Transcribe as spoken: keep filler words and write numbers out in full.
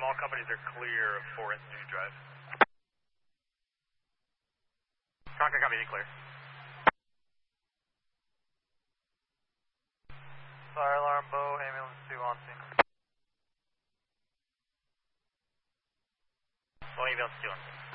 all companies are clear of four Institute Drive. Concord copy, clear. Fire alarm, bow, ambulance two on scene. Bow, ambulance two on scene.